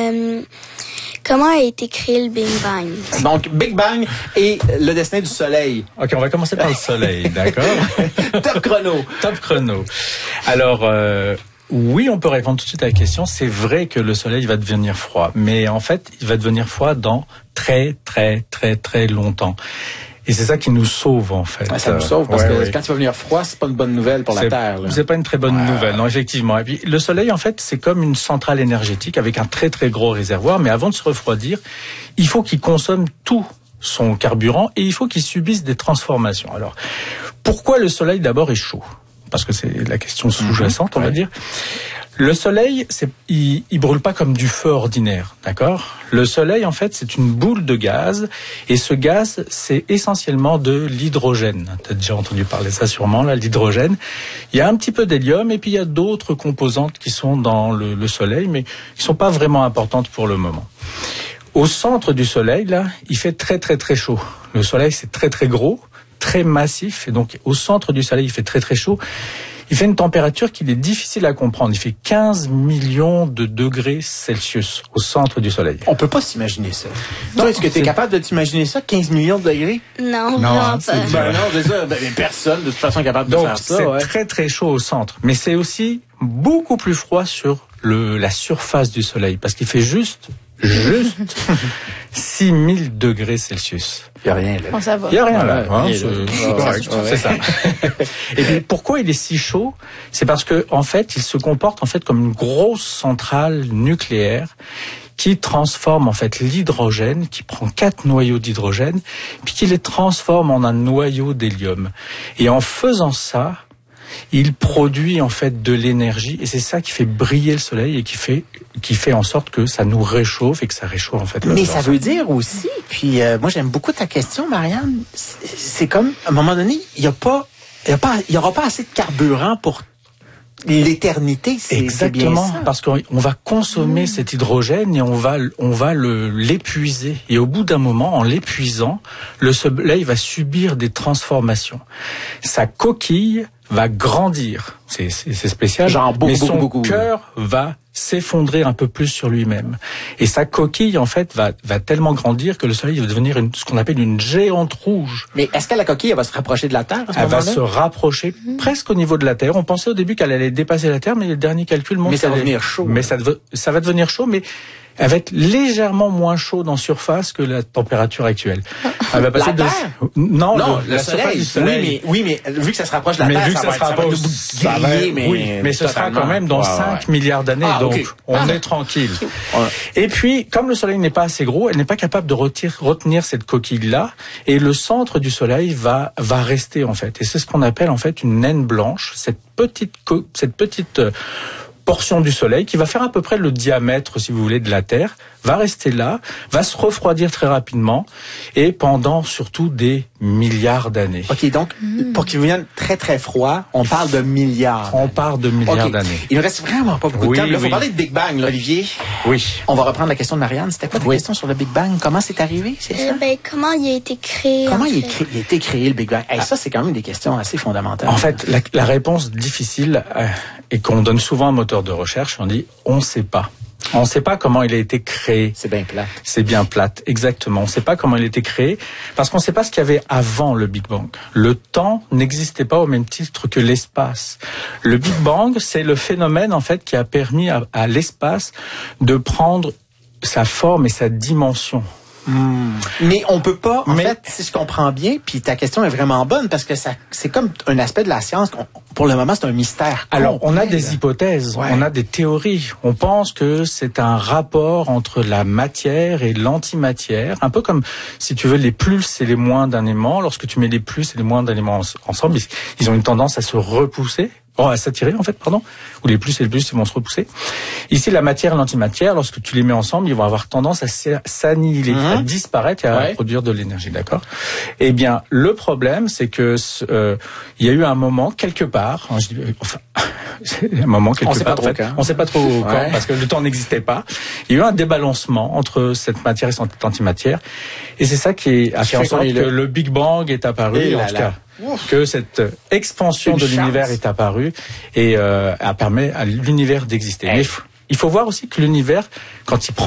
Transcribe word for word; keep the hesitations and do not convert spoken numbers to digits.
Euh, comment a été créé le Big Bang? Donc, Big Bang et le destin du Soleil. OK, on va commencer par le Soleil, d'accord? Top chrono. Top chrono. Alors, euh, oui, on peut répondre tout de suite à la question. C'est vrai que le Soleil va devenir froid, mais en fait, il va devenir froid dans très, très, très, très longtemps. Et c'est ça qui nous sauve, en fait. Ouais, ça nous sauve, parce ouais, que ouais. quand il va venir froid, c'est pas une bonne nouvelle pour c'est, la Terre. Là. C'est pas une très bonne ouais. nouvelle, non, effectivement. Et puis, le Soleil, en fait, c'est comme une centrale énergétique avec un très, très gros réservoir, mais avant de se refroidir, il faut qu'il consomme tout son carburant et il faut qu'il subisse des transformations. Alors, pourquoi le Soleil, d'abord, est chaud? Parce que c'est la question sous-jacente, on va dire. Le Soleil, c'est, il, il brûle pas comme du feu ordinaire, d'accord? Le Soleil, en fait, c'est une boule de gaz, et ce gaz, c'est essentiellement de l'hydrogène. T'as déjà entendu parler de ça sûrement, là, l'hydrogène. Il y a un petit peu d'hélium, et puis il y a d'autres composantes qui sont dans le, le Soleil, mais qui sont pas vraiment importantes pour le moment. Au centre du Soleil, là, il fait très très très chaud. Le Soleil, c'est très très gros, très massif, et donc au centre du Soleil, il fait très très chaud. Il fait une température qu'il est difficile à comprendre. Il fait quinze millions de degrés Celsius au centre du Soleil. On peut pas s'imaginer ça. Non, est-ce que tu es capable de t'imaginer ça, quinze millions de degrés? Non, non vraiment hein, pas. Ben non, c'est ça. Ben, personne, de toute façon, est capable de donc, faire ça. c'est ouais. très très chaud au centre. Mais c'est aussi beaucoup plus froid sur le, la surface du Soleil. Parce qu'il fait juste, juste six mille degrés Celsius. Il n'y a rien, là. Bon, ça va. Il n'y a rien là. Ouais, Hein, ouais, c'est, ouais, c'est ouais, correct, ouais. c'est ça. Et puis pourquoi il est si chaud? C'est parce que en fait, il se comporte en fait comme une grosse centrale nucléaire qui transforme en fait l'hydrogène, qui prend quatre noyaux d'hydrogène, puis qui les transforme en un noyau d'hélium. Et en faisant ça, il produit en fait de l'énergie, et c'est ça qui fait briller le Soleil et qui fait qui fait en sorte que ça nous réchauffe et que ça réchauffe en fait. Mais le ça veut dire aussi, puis euh, moi j'aime beaucoup ta question, Marianne. C'est, c'est comme à un moment donné, il y a pas, il y a pas, il y aura pas assez de carburant pour l'éternité. C'est, exactement, c'est bien ça. parce qu'on va consommer mmh. cet hydrogène et on va on va le l'épuiser. Et au bout d'un moment, en l'épuisant, le Soleil va subir des transformations. Sa coquille va grandir, c'est, c'est, c'est spécial, genre beaucoup, mais son beaucoup, beaucoup, cœur va s'effondrer un peu plus sur lui-même. Et sa coquille, en fait, va, va tellement grandir que le Soleil va devenir une, ce qu'on appelle une géante rouge. Mais est-ce que la coquille, elle va se rapprocher de la Terre à ce Elle moment-là? va se rapprocher mmh. presque au niveau de la Terre. On pensait au début qu'elle allait dépasser la Terre, mais le dernier calcul montre mais ça va allait... devenir chaud. Mais ça, dev... ça va devenir chaud, mais elle va être légèrement moins chaude en surface que la température actuelle. Elle va passer la de... Terre? Non, non le, le la soleil. surface du Soleil. Oui, mais, oui, mais vu que ça se rapproche de la mais Terre, vu que ça, ça, va, sera ça va pas être grillé, mais... oui, mais ce sera quand même dans ouais, cinq ouais. milliards d'années, ah, donc okay. on ah. est tranquille. Ouais. Et puis, comme le Soleil n'est pas assez gros, elle n'est pas capable de retenir, retenir cette coquille-là, et le centre du Soleil va va rester en fait. Et c'est ce qu'on appelle en fait une naine blanche, cette petite co- cette petite euh, portion du Soleil qui va faire à peu près le diamètre, si vous voulez, de la Terre, va rester là, va se refroidir très rapidement et pendant surtout des milliards d'années. OK, donc, mmh. pour qu'il vienne très, très froid, on parle de milliards. On parle de milliards okay. d'années. Il ne reste vraiment pas beaucoup oui, de temps. Il oui. faut parler de Big Bang, là, Olivier. Oui. On va reprendre la question de Marianne. C'était quoi ta oui. question sur le Big Bang? Comment c'est arrivé, c'est euh, ça? Ben, comment il a été créé? Comment il, fait? est créé, il a été créé, le Big Bang? Hey, ça, c'est quand même des questions assez fondamentales. En fait, la, la réponse difficile euh, et qu'on donne souvent à un moteur de recherche, on dit « on ne sait pas ». On ne sait pas comment il a été créé. C'est bien plate. C'est bien plate, exactement. On ne sait pas comment il a été créé parce qu'on ne sait pas ce qu'il y avait avant le Big Bang. Le temps n'existait pas au même titre que l'espace. Le Big Bang, c'est le phénomène en fait qui a permis à, à l'espace de prendre sa forme et sa dimension. Mmh. Mais on peut pas, en Mais, fait, si je comprends bien, puis ta question est vraiment bonne parce que ça, c'est comme un aspect de la science. Pour le moment, c'est un mystère. Alors, complet, on a là. des hypothèses, ouais. on a des théories. On pense que c'est un rapport entre la matière et l'antimatière, un peu comme, si tu veux, les plus et les moins d'un aimant. Lorsque tu mets les plus et les moins d'un aimant ensemble, ils, ils ont une tendance à se repousser. Oh, à s'attirer, en fait, pardon. Ou les plus et les plus, ils vont se repousser. Ici, la matière et l'antimatière, lorsque tu les mets ensemble, ils vont avoir tendance à s'annihiler, mmh. à disparaître et à ouais. produire de l'énergie, d'accord? Eh bien, le problème, c'est que euh, il y a eu un moment, quelque part, hein, je dis, enfin, un moment, quelque on sait part, pas trop en fait, quand. on sait pas trop ouais. quand, parce que le temps n'existait pas. Il y a eu un débalancement entre cette matière et cette antimatière. Et c'est ça qui a fait en sorte que le... le Big Bang est apparu, et en tout cas. Ouf. Que cette expansion Une de l'univers chance. Est apparue et euh, a permis à l'univers d'exister. Hey. Mais il faut voir aussi que l'univers, quand il prend